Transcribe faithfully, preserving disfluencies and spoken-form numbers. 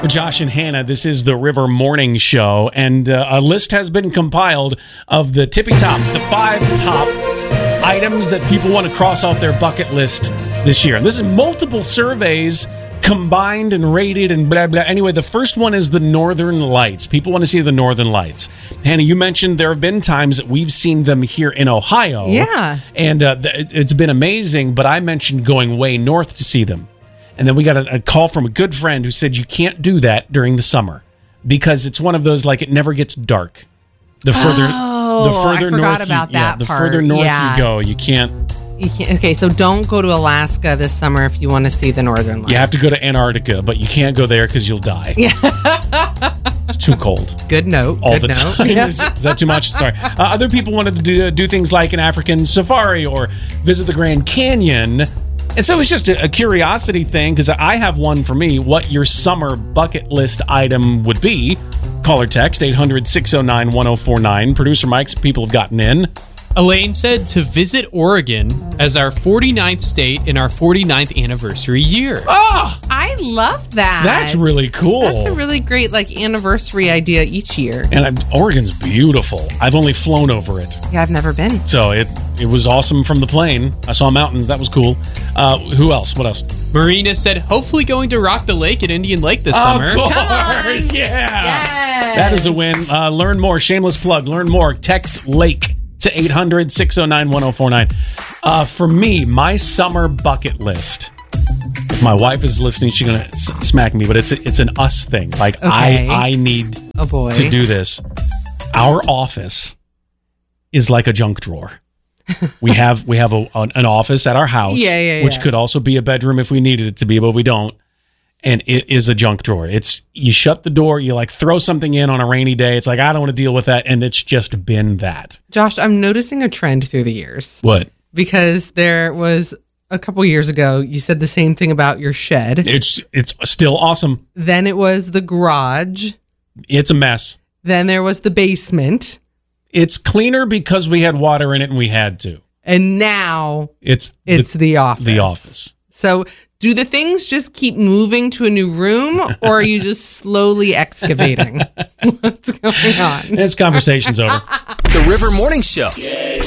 Josh and Hannah, this is the River Morning Show, and uh, a list has been compiled of the tippy top, the five top items that people want to cross off their bucket list this year. And this is multiple surveys combined and rated and blah, blah. Anyway, the first one is the Northern Lights. People want to see the Northern Lights. Hannah, you mentioned there have been times that we've seen them here in Ohio. Yeah. And uh, th- it's been amazing, but I mentioned going way north to see them. And then we got a, a call from a good friend who said you can't do that during the summer because it's one of those, like, it never gets dark. The further, oh, the further I forgot north, about you, yeah, that the part. further north Yeah. you go, you can't. You can't. Okay, so don't go to Alaska this summer if you want to see the Northern Lights. You have to go to Antarctica, but you can't go there because you'll die. Yeah. It's too cold. Good note. All good the note. time. Is, is that too much? Sorry. Uh, other people wanted to do, do things like an African safari or visit the Grand Canyon. And so it's just a, a curiosity thing, because I have one for me, what your summer bucket list item would be. Call or text eight hundred, six oh nine, one oh four nine. Producer Mike's people have gotten in. Elaine said to visit Oregon as our forty-ninth state in our forty-ninth anniversary year. Oh, I love that. that's really cool. That's a really great like anniversary idea each year. And I'm, Oregon's beautiful. I've only flown over it. Yeah, I've never been. So it it was awesome from the plane. I saw mountains. That was cool. Uh, who else? What else? Marina said hopefully going to Rock the Lake at Indian Lake this summer. Of course. Come on. Yeah. Yes. That is a win. Uh, learn more. Shameless plug. Learn more. Text Lake to eight hundred, six oh nine, one oh four nine. Uh, for me, my summer bucket list. If my wife is listening, she's going to s- smack me, but it's a, it's an us thing. Like, Okay. I, I need Oh boy. to do this. Our office is like a junk drawer. We have we have a, an, an office at our house, Yeah, yeah, which yeah. could also be a bedroom if we needed it to be, but we don't. And it is a junk drawer. It's you shut the door, you like throw something in on a rainy day. It's like, I don't want to deal with that, and it's just been that. Josh, I'm noticing a trend through the years What? because there was a couple years ago you said the same thing about your shed. It's it's still awesome. Then it was the garage. It's a mess. Then there was the basement. It's cleaner because we had water in it and we had to. And now It's it's the, the office. the office. So do the things just keep moving to a new room, or are you just slowly excavating? What's going on? This conversation's over. The River Morning Show.